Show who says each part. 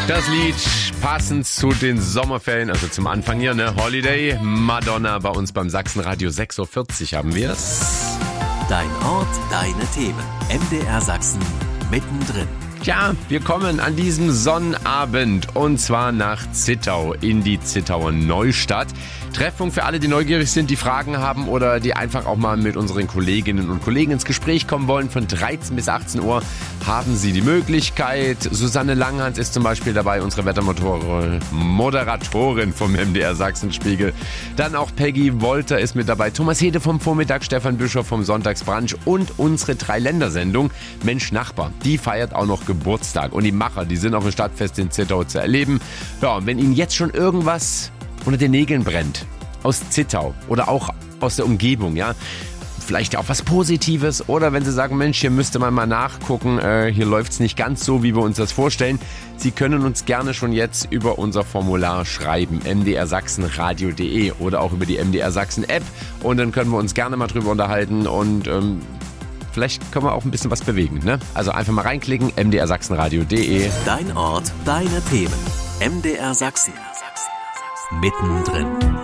Speaker 1: Das Lied passend zu den Sommerferien, also zum Anfang hier, ne? Holiday, Madonna bei uns beim Sachsenradio 6.40 Uhr haben wir es.
Speaker 2: Dein Ort, deine Themen. MDR Sachsen, mittendrin.
Speaker 1: Ja, wir kommen an diesem Sonnabend und zwar nach Zittau in die Zittauer Neustadt. Treffpunkt für alle, die neugierig sind, die Fragen haben oder die einfach auch mal mit unseren Kolleginnen und Kollegen ins Gespräch kommen wollen. Von 13 bis 18 Uhr haben Sie die Möglichkeit. Susanne Langhans ist zum Beispiel dabei, unsere Wettermoderatorin vom MDR Sachsenspiegel. Dann auch Peggy Wolter ist mit dabei, Thomas Hede vom Vormittag, Stefan Bischof vom Sonntagsbrunch und unsere Dreiländersendung Mensch Nachbar. Die feiert auch noch Geburtstag und die Macher, die sind auf dem Stadtfest in Zittau zu erleben. Ja, und wenn Ihnen jetzt schon irgendwas unter den Nägeln brennt, aus Zittau oder auch aus der Umgebung, ja, vielleicht auch was Positives oder wenn Sie sagen, Mensch, hier müsste man mal nachgucken, hier läuft's nicht ganz so, wie wir uns das vorstellen. Sie können uns gerne schon jetzt über unser Formular schreiben, mdrsachsenradio.de oder auch über die MDR Sachsen App und dann können wir uns gerne mal drüber unterhalten und vielleicht können wir auch ein bisschen was bewegen, ne? Also einfach mal reinklicken, mdrsachsenradio.de.
Speaker 2: Dein Ort, deine Themen. MDR Sachsen. Mittendrin.